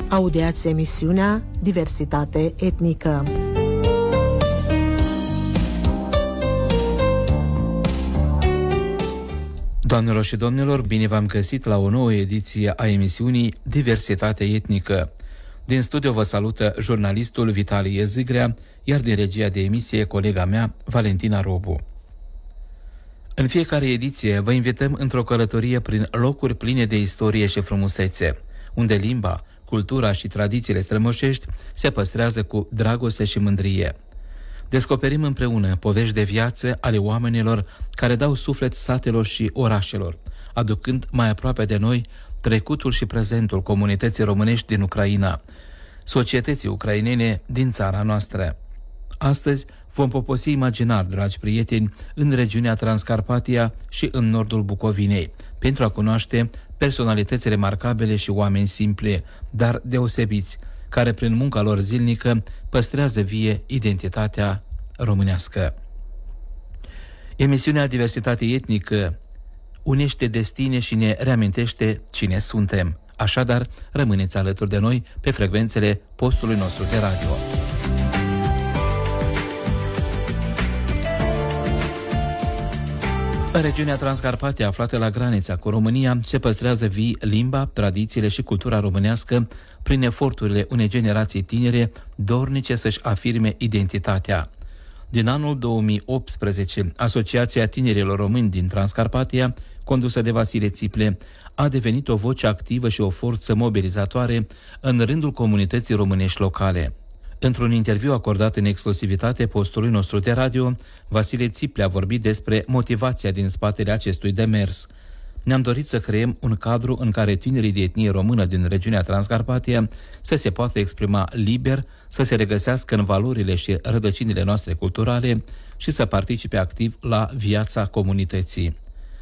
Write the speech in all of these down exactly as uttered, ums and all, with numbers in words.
Audiați emisiunea Diversitate etnică. Doamnelor și domnilor, bine v-am găsit la o nouă ediție a emisiunii Diversitate etnică. Din studio vă salută jurnalistul Vitalie Zigrea, iar din regia de emisie colega mea, Valentina Robu. În fiecare ediție vă invităm într-o călătorie prin locuri pline de istorie și frumusețe, unde limba, cultura și tradițiile strămoșești se păstrează cu dragoste și mândrie. Descoperim împreună povești de viață ale oamenilor care dau suflet satelor și orașelor, aducând mai aproape de noi trecutul și prezentul comunității românești din Ucraina, societății ucrainene din țara noastră. Astăzi vom poposi imaginar, dragi prieteni, în regiunea Transcarpatia și în nordul Bucovinei, pentru a cunoaște personalități remarcabile și oameni simpli, dar deosebiți, care prin munca lor zilnică păstrează vie identitatea românească. Emisiunea Diversitate etnică unește destine și ne reamintește cine suntem. Așadar, rămâneți alături de noi pe frecvențele postului nostru de radio. În regiunea Transcarpatia, aflată la granița cu România, se păstrează vii limba, tradițiile și cultura românească prin eforturile unei generații tinere dornice să-și afirme identitatea. Din anul două mii optsprezece, Asociația Tinerilor Români din Transcarpatia, condusă de Vasile Țiple, a devenit o voce activă și o forță mobilizatoare în rândul comunității românești locale. Într-un interviu acordat în exclusivitate postului nostru de radio, Vasile Țiple a vorbit despre motivația din spatele acestui demers. Ne-am dorit să creăm un cadru în care tinerii de etnie română din regiunea Transcarpatia să se poată exprima liber, să se regăsească în valorile și rădăcinile noastre culturale și să participe activ la viața comunității.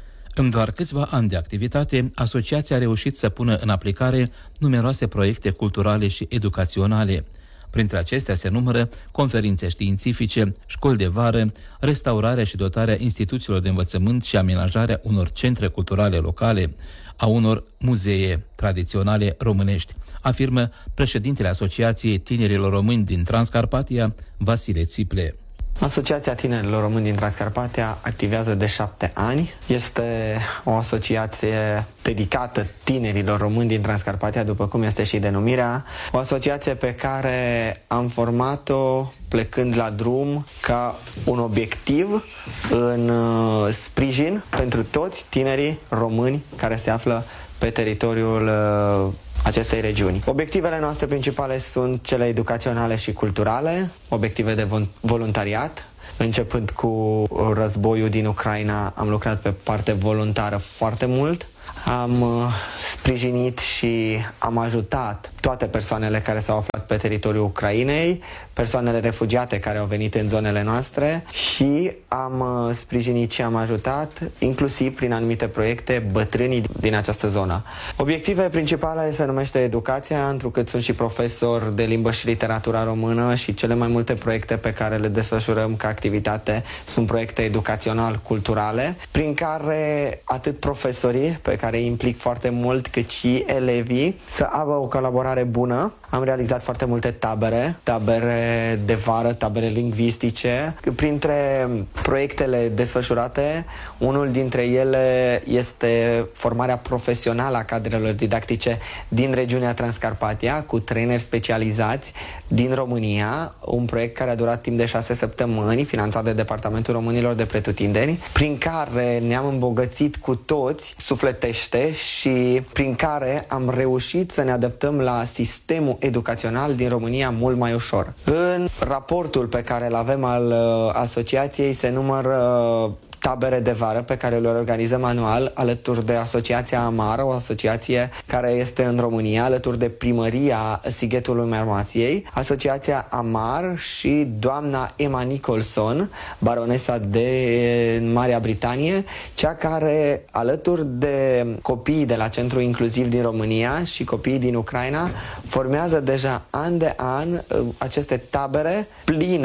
În doar câțiva ani de activitate, asociația a reușit să pună în aplicare numeroase proiecte culturale și educaționale. Printre acestea se numără conferințe științifice, școli de vară, restaurarea și dotarea instituțiilor de învățământ și amenajarea unor centre culturale locale, a unor muzee tradiționale românești, afirmă președintele Asociației Tinerilor Români din Transcarpatia, Vasile Țiple. Asociația Tinerilor Români din Transcarpatia activează de șapte ani. Este o asociație dedicată tinerilor români din Transcarpatia, după cum este și denumirea. O asociație pe care am format-o plecând la drum ca un obiectiv în sprijin pentru toți tinerii români care se află pe teritoriul acestei regiuni. Obiectivele noastre principale sunt cele educaționale și culturale, obiective de voluntariat. Începând cu războiul din Ucraina, am lucrat pe parte voluntară foarte mult. Am sprijinit și am ajutat toate persoanele care s-au aflat pe teritoriul Ucrainei, persoanele refugiate care au venit în zonele noastre și am sprijinit și am ajutat, inclusiv prin anumite proiecte, bătrânii din această zonă. Obiective principale se numește educația, întrucât sunt și profesor de limbă și literatura română și cele mai multe proiecte pe care le desfășurăm ca activitate sunt proiecte educațional-culturale, prin care atât profesorii, pe care îi implic foarte mult, cât și elevii, să aibă o colaborare bună. Am realizat foarte multe tabere, tabere de vară, tabere lingvistice. Printre proiectele desfășurate, unul dintre ele este formarea profesională a cadrelor didactice din regiunea Transcarpatia, cu traineri specializați din România, un proiect care a durat timp de șase săptămâni, finanțat de Departamentul Românilor de Pretutindeni, prin care ne-am îmbogățit cu toți sufletește și prin care am reușit să ne adaptăm la sistemul educațional din România mult mai ușor. În raportul pe care îl avem al uh, asociației se numără uh, tabere de vară pe care le organizăm anual alături de Asociația Amar, o asociație care este în România, alături de Primăria Sighetului Marmației, Asociația Amar și doamna Emma Nicholson, baronesa de Marea Britanie, cea care, alături de copiii de la Centrul Inclusiv din România și copiii din Ucraina, formează deja an de an aceste tabere pline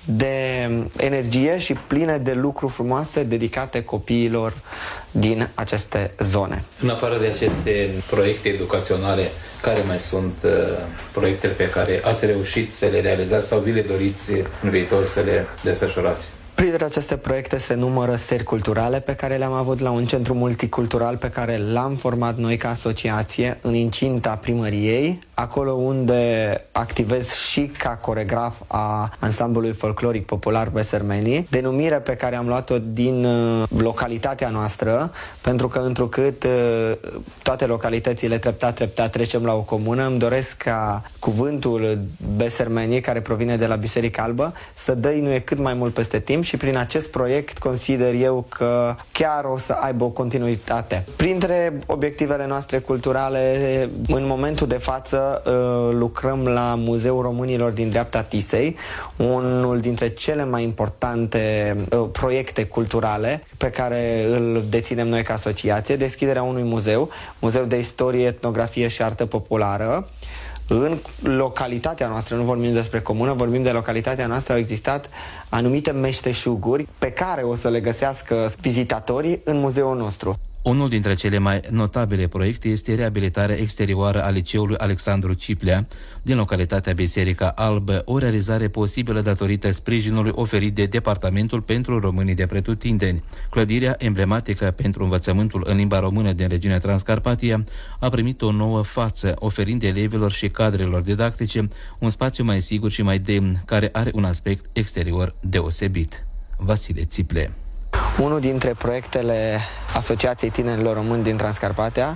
de energie și pline de lucruri frumoase dedicate copiilor din aceste zone. În afară de aceste proiecte educaționale, care mai sunt uh, proiectele pe care ați reușit să le realizați sau vi le doriți în viitor să le desfășurați? Printre aceste proiecte se numără seri culturale pe care le-am avut la un centru multicultural pe care l-am format noi ca asociație în incinta primăriei, acolo unde activez și ca coregraf a ansamblului folcloric popular Besermenii, denumire pe care am luat-o din uh, localitatea noastră, pentru că întrucât uh, toate localitățile treptat, treptat trecem la o comună, îmi doresc ca cuvântul Besermenii, care provine de la Biserica Albă, să dăinuie cât mai mult peste timp și prin acest proiect consider eu că chiar o să aibă o continuitate. Printre obiectivele noastre culturale, în momentul de față lucrăm la Muzeul Românilor din dreapta Tisei, unul dintre cele mai importante proiecte culturale pe care îl deținem noi ca asociație, deschiderea unui muzeu, Muzeu de Istorie, Etnografie și Artă Populară. În localitatea noastră, nu vorbim despre comună, vorbim de localitatea noastră, au existat anumite meșteșuguri pe care o să le găsească vizitatorii în muzeul nostru. Unul dintre cele mai notabile proiecte este reabilitarea exterioară a liceului Alexandru Ciplea din localitatea Biserica Albă, o realizare posibilă datorită sprijinului oferit de Departamentul pentru Românii de Pretutindeni. Clădirea emblematică pentru învățământul în limba română din regiunea Transcarpatia a primit o nouă față, oferind elevilor și cadrelor didactice un spațiu mai sigur și mai demn, care are un aspect exterior deosebit. Vasile Țiple. Unul dintre proiectele Asociației Tinerilor Români din Transcarpatia,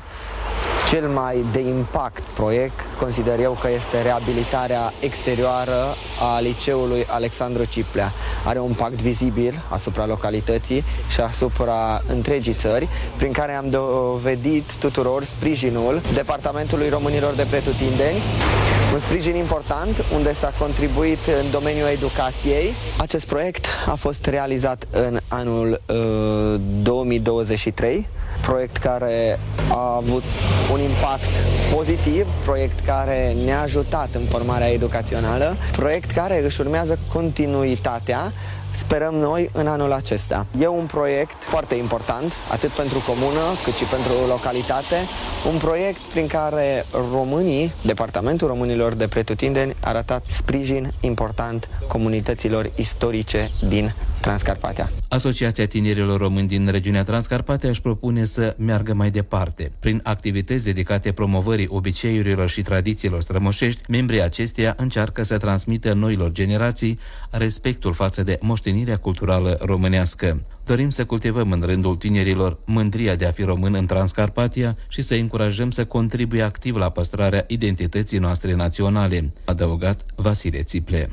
cel mai de impact proiect, consider eu că este reabilitarea exterioară a liceului Alexandru Ciplea. Are un impact vizibil asupra localității și asupra întregii țări, prin care am dovedit tuturor sprijinul Departamentului Românilor de Pretutindeni, un sprijin important unde s-a contribuit în domeniul educației. Acest proiect a fost realizat în anul uh, două mii douăzeci și trei, proiect care a avut un impact pozitiv, proiect care ne-a ajutat în formarea educațională, proiect care își urmează continuitatea, sperăm noi, în anul acesta. E un proiect foarte important, atât pentru comună, cât și pentru localitate, un proiect prin care românii, Departamentul Românilor de Pretutindeni, a arătat sprijin important comunităților istorice din Transcarpatia. Asociația Tinerilor Români din regiunea Transcarpatia își propune să meargă mai departe. Prin activități dedicate promovării obiceiurilor și tradițiilor strămoșești, membrii acesteia încearcă să transmită noilor generații respectul față de moștenirea culturală românească. Dorim să cultivăm în rândul tinerilor mândria de a fi român în Transcarpatia și să încurajăm să contribuie activ la păstrarea identității noastre naționale, a adăugat Vasile Țiple.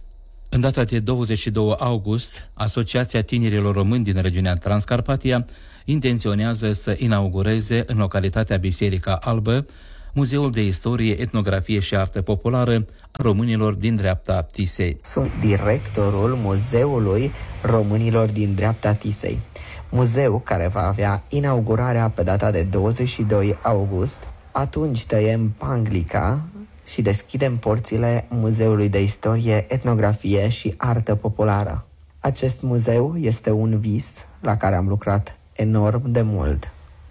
În data de douăzeci și doi august, Asociația Tinerilor Români din regiunea Transcarpatia intenționează să inaugureze în localitatea Biserica Albă Muzeul de Istorie, Etnografie și Artă Populară a românilor din dreapta Tisei. Sunt directorul Muzeului Românilor din dreapta Tisei, muzeu care va avea inaugurarea pe data de douăzeci și doi august. Atunci tăiem panglica și deschidem porțile Muzeului de Istorie, Etnografie și Artă Populară. Acest muzeu este un vis la care am lucrat enorm de mult.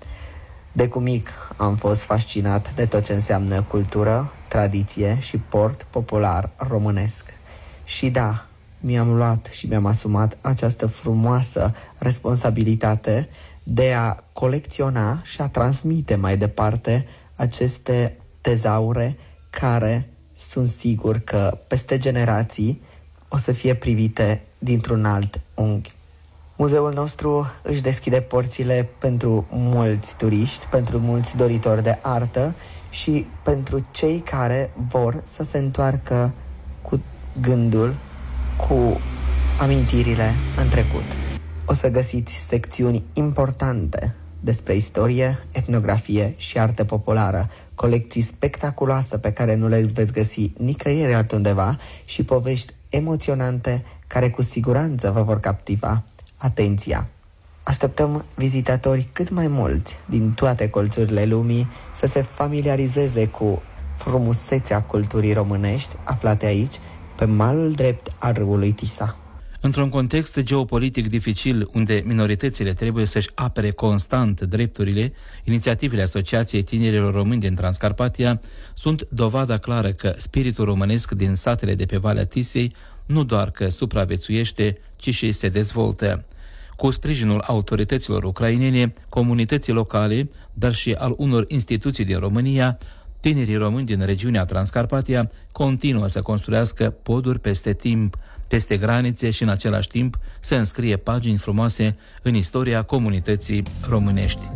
De cu mic am fost fascinat de tot ce înseamnă cultură, tradiție și port popular românesc. Și da, mi-am luat și mi-am asumat această frumoasă responsabilitate de a colecționa și a transmite mai departe aceste tezaure care sunt sigur că peste generații o să fie privite dintr-un alt unghi. Muzeul nostru își deschide porțile pentru mulți turiști, pentru mulți doritori de artă și pentru cei care vor să se întoarcă cu gândul, cu amintirile în trecut. O să găsiți secțiuni importante despre istorie, etnografie și artă populară, colecții spectaculoase pe care nu le veți găsi nicăieri altundeva și povești emoționante care cu siguranță vă vor captiva atenția. Așteptăm vizitatori cât mai mulți din toate colțurile lumii să se familiarizeze cu frumusețea culturii românești aflate aici pe malul drept al râului Tisa. Într-un context geopolitic dificil, unde minoritățile trebuie să-și apere constant drepturile, inițiativele Asociației Tinerilor Români din Transcarpatia sunt dovada clară că spiritul românesc din satele de pe Valea Tisei nu doar că supraviețuiește, ci și se dezvoltă. Cu sprijinul autorităților ucrainene, comunității locale, dar și al unor instituții din România, tinerii români din regiunea Transcarpatia continuă să construiască poduri peste timp, peste granițe și în același timp să înscrie pagini frumoase în istoria comunității românești.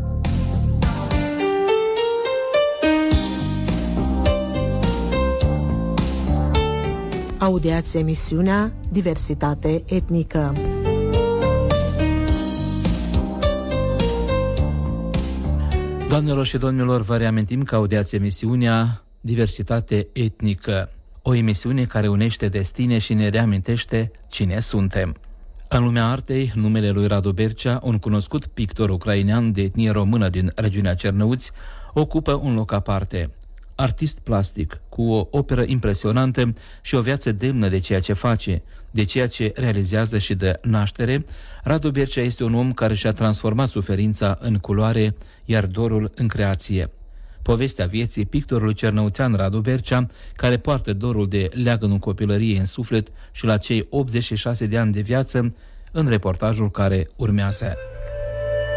Audiați emisiunea Diversitate etnică. Doamnelor și domnilor, vă reamintim că audiați emisiunea Diversitate etnică, o emisiune care unește destine și ne reamintește cine suntem. În lumea artei, numele lui Radu Bercea, un cunoscut pictor ucrainean de etnie română din regiunea Cernăuți, ocupă un loc aparte. Artist plastic, cu o operă impresionantă și o viață demnă de ceea ce face, de ceea ce realizează și de naștere, Radu Bercea este un om care și-a transformat suferința în culoare, iar dorul în creație. Povestea vieții pictorului cernăuțean Radu Bercea, care poartă dorul de leagănul copilăriei în suflet și la cei optzeci și șase de ani de viață, în reportajul care urmează.